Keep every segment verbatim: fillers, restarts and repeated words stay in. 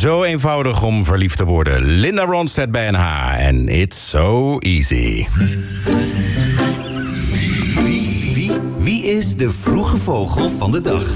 Zo eenvoudig om verliefd te worden. Linda Ronstadt bij N H en It's So Easy. Wie, wie, wie is de vroege vogel van de dag?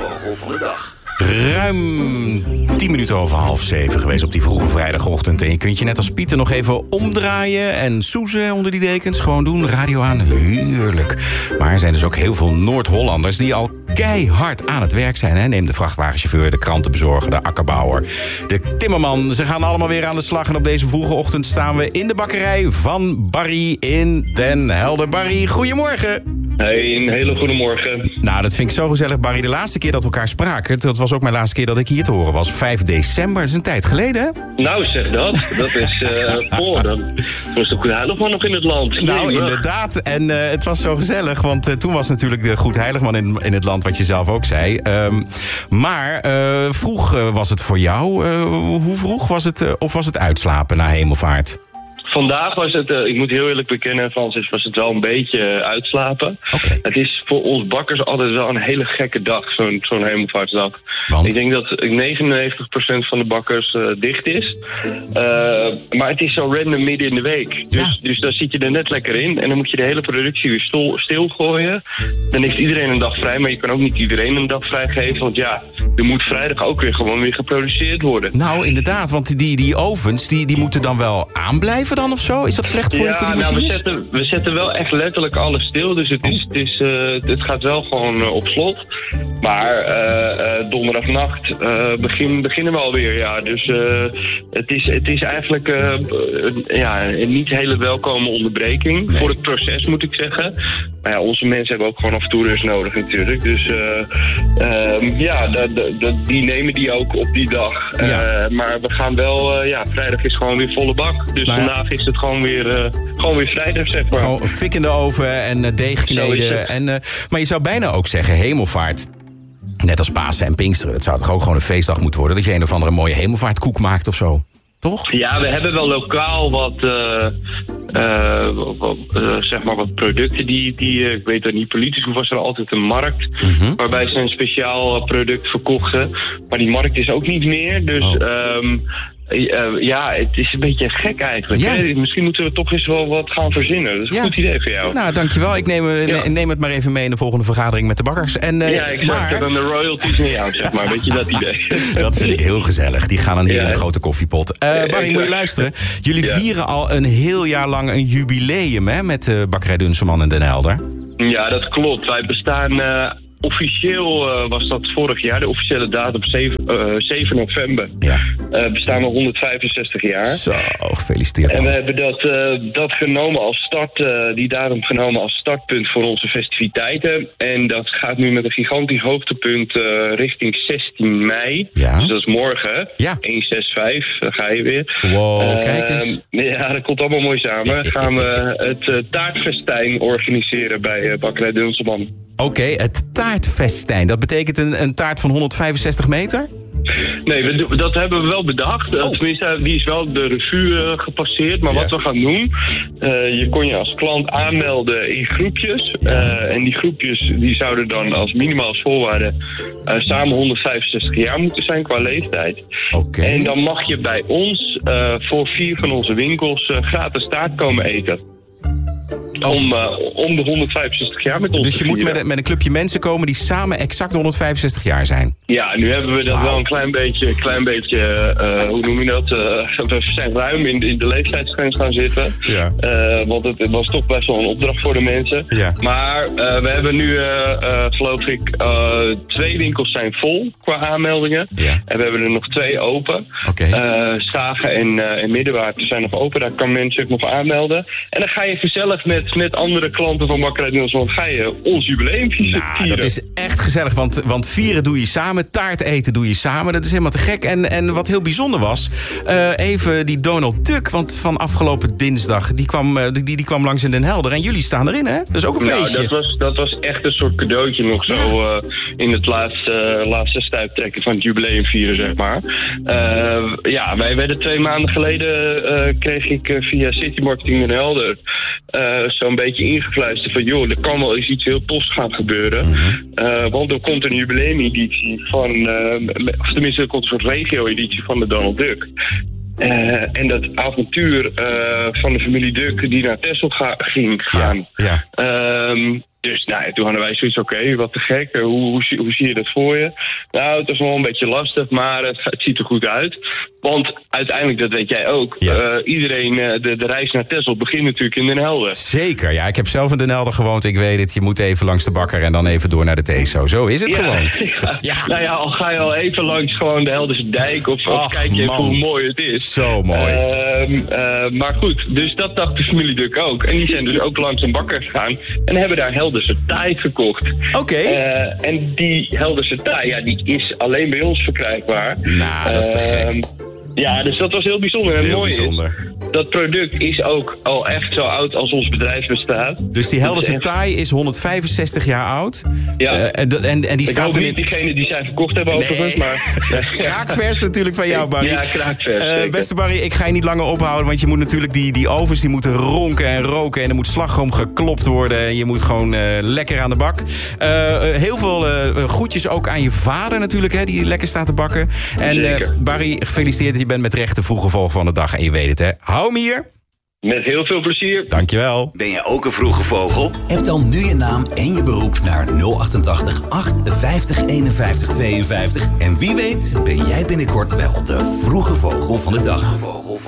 Ruim tien minuten over half zeven geweest op die vroege vrijdagochtend. En je kunt je net als Pieter nog even omdraaien en soezen onder die dekens. Gewoon doen, radio aan, heerlijk. Maar er zijn dus ook heel veel Noord-Hollanders die al keihard aan het werk zijn. Hè? Neem de vrachtwagenchauffeur, de krantenbezorger, de akkerbouwer, de timmerman. Ze gaan allemaal weer aan de slag. En op deze vroege ochtend staan we in de bakkerij van Barry in Den Helder. Barry, goedemorgen. Hey, een hele goede morgen. Nou, dat vind ik zo gezellig, Barry. De laatste keer dat we elkaar spraken, dat was ook mijn laatste keer dat ik hier te horen was. vijf december, dat is een tijd geleden, hè? Nou, zeg dat. Dat is uh, voor. Dan was de Goede Heiligman nog in het land. Nou, inderdaad. En uh, het was zo gezellig, want uh, toen was natuurlijk de Goede Heiligman in, in het land, wat je zelf ook zei. Um, maar uh, vroeg uh, was het voor jou. Uh, hoe vroeg was het, uh, of was het uitslapen na Hemelvaart? Vandaag was het, uh, ik moet heel eerlijk bekennen, Francis, was het wel een beetje uh, uitslapen. Okay. Het is voor ons bakkers altijd wel een hele gekke dag, zo'n, zo'n hemelvaartsdag. Want? Ik denk dat negenennegentig procent van de bakkers uh, dicht is. Uh, maar het is zo random midden in de week. Dus, Ja. dus daar zit je er net lekker in. En dan moet je de hele productie weer stil, stilgooien. Dan heeft iedereen een dag vrij, maar je kan ook niet iedereen een dag vrijgeven. Want ja, er moet vrijdag ook weer gewoon weer geproduceerd worden. Nou, inderdaad, want die, die ovens, die, die moeten dan wel aanblijven dan of zo? Is dat slecht voor, ja, voor die nou, machines? we, zetten, we zetten wel echt letterlijk alles stil. Dus het, is, het, is, uh, het gaat wel gewoon uh, op slot. Maar uh, uh, donderdagnacht uh, begin, beginnen we alweer. Ja. Dus uh, het, is, het is eigenlijk uh, uh, ja, een niet hele welkome onderbreking. Nee. Voor het proces, moet ik zeggen. Maar ja, onze mensen hebben ook gewoon af en toe rust nodig natuurlijk. Dus uh, uh, ja, de, de, de, die nemen die ook op die dag. Uh, Ja. Maar we gaan wel, uh, ja, vrijdag is gewoon weer volle bak. Dus Nou ja. vandaag is het gewoon weer, uh, gewoon weer vrijdag, zeg maar. Gewoon fik in de oven en uh, deeg Zo is kneden. het. En, uh, maar je zou bijna ook zeggen hemelvaart. Net als Pasen en Pinksteren. Het zou toch ook gewoon een feestdag moeten worden? Dat je een of andere mooie hemelvaartkoek maakt of zo. Toch? Ja, we hebben wel lokaal wat, uh, uh, wat uh, zeg maar wat producten die, die uh, ik weet dat niet politisch, was er altijd een markt Mm-hmm. waarbij ze een speciaal product verkochten. Maar die markt is ook niet meer, dus Oh. um, uh, ja, het is een beetje gek eigenlijk. Ja. Hè? Misschien moeten we toch eens wel wat gaan verzinnen. Dat is een Ja. goed idee voor jou. Nou, dankjewel. Ik neem, uh, Ja. neem het maar even mee in de volgende vergadering met de bakkers. En, uh, ja, ik maar, zag dan de royalties naar jou, zeg maar. Weet je dat idee? dat vind ik heel gezellig. Die gaan dan hier Ja. in een grote koffiepot. Uh, Barry, exact. moet je luisteren. Jullie Ja. vieren al een heel jaar lang een jubileum, hè, met de bakkerij Dunseman in Den Helder. Ja, dat klopt. Wij bestaan... Uh, officieel uh, was dat vorig jaar, de officiële datum zeven, uh, zeven november. Ja. Uh, bestaan we honderdvijfenzestig jaar. Zo, gefeliciteerd. En man. we hebben dat, uh, dat genomen als start, uh, die datum genomen als startpunt voor onze festiviteiten. En dat gaat nu met een gigantisch hoogtepunt uh, richting zestien mei. Ja. Dus dat is morgen. Ja. één zes vijf, daar ga je weer. Wow, Uh, kijk eens. Ja, dat komt allemaal mooi samen. Gaan we het uh, taartfestijn organiseren bij uh, Bakkerij Dunseman. Oké, okay, het taartfestijn. Dat betekent een, een taart van honderdvijfenzestig meter? Nee, we, do- dat hebben we wel bedacht. Oh. Uh, tenminste, die is wel de revue uh, gepasseerd. Maar Ja. wat we gaan doen... Uh, je kon je als klant aanmelden in groepjes. Ja. Uh, en die groepjes die zouden dan als minimaal als voorwaarde... Uh, samen honderdvijfenzestig jaar moeten zijn qua leeftijd. Oké. Okay. En dan mag je bij ons uh, voor vier van onze winkels uh, gratis taart komen eten. Oh. Om, uh, om de honderdvijfenzestig jaar met ons Dus je te moet vieren. met, een- met een clubje mensen komen die samen exact honderdvijfenzestig jaar zijn. Ja, nu hebben we dat Wauw. wel een klein beetje, klein beetje uh, hoe noem je dat? Uh, we zijn ruim in, in de leeftijdsgrens gaan zitten. Ja. Uh, want het, het was toch best wel een opdracht voor de mensen. Ja. Maar uh, we hebben nu, uh, uh, geloof ik, uh, twee winkels zijn vol qua aanmeldingen. Ja. En we hebben er nog twee open. Oké. Uh, Schagen en, uh, en Middenwaard zijn nog open. Daar kan mensen zich nog aanmelden. En dan ga je gezellig met, met andere klanten van Bakkerij Dunseman ga je ons jubileum vieren. Nou, dat is echt gezellig, want, want vieren doe je samen, taart eten doe je samen. Dat is helemaal te gek. En, en wat heel bijzonder was, uh, even die Donald Duck, want van afgelopen dinsdag, die kwam, uh, die, die kwam langs in Den Helder. En jullie staan erin, hè? Dat is ook een Nou, feestje. dat was, dat was echt een soort cadeautje nog zo uh, in het laatste, uh, laatste stuiptrekken van het jubileum vieren, zeg maar. Uh, ja, wij werden twee maanden geleden, uh, kreeg ik uh, via City Marketing Den Helder uh, zo'n beetje ingefluisterd van... joh, er kan wel eens iets heel tofs gaan gebeuren. Mm-hmm. Uh, want er komt een jubileumeditie van... Uh, of tenminste, er komt een soort regio-editie van de Donald Duck. Uh, en dat avontuur uh, van de familie Duck die naar Texel ga- ging gaan. Ja, ja. Um, dus nou, toen hadden wij zoiets, oké, okay, wat te gek. Hoe, hoe, hoe zie je dat voor je? Nou, het is wel een beetje lastig, maar het, het ziet er goed uit. Want uiteindelijk, dat weet jij ook, ja. uh, iedereen, uh, de, de reis naar Texel begint natuurlijk in Den Helder. Zeker, ja. Ik heb zelf in Den Helder gewoond, ik weet het. Je moet even langs de bakker en dan even door naar de T E S O. Zo is het ja, gewoon. Ja. Ja. Nou ja, al ga je al even langs gewoon de Helderse dijk of, of kijk je even hoe mooi het is. Zo mooi. Uh, uh, maar goed, dus dat dacht de familie Duck ook. En die zijn dus ook langs een bakker gegaan en hebben daar Helderse taai gekocht. Oké. Okay. Uh, en die Helderse taai, ja, die is alleen bij ons verkrijgbaar. Nou, dat is te gek. Uh, Ja, dus dat was heel bijzonder. En heel mooi bijzonder. Is, dat product is ook al echt zo oud als ons bedrijf bestaat. Dus die Helderse taai is honderdvijfenzestig jaar oud. Ja. Uh, en, en, en die ik staat hoop in niet diegene die zij verkocht hebben nee. overigens, maar... Kraakvers natuurlijk van jou, Barry. Ja, kraakvers. Uh, beste Barry, ik ga je niet langer ophouden, want je moet natuurlijk die, die ovens die moeten ronken en roken en er moet slagroom geklopt worden. En je moet gewoon uh, lekker aan de bak. Uh, heel veel uh, groetjes ook aan je vader natuurlijk, hè, die lekker staat te bakken. En uh, Barry, gefeliciteerd, je bent met recht de vroege volg van de dag. En je weet het, hè. Hou hem hier. Met heel veel plezier. Dankjewel. Ben jij ook een vroege vogel? App dan nu je naam en je beroep naar nul achtentachtig achtenvijftig eenenvijftig tweeënvijftig. En wie weet ben jij binnenkort wel de vroege vogel van de dag.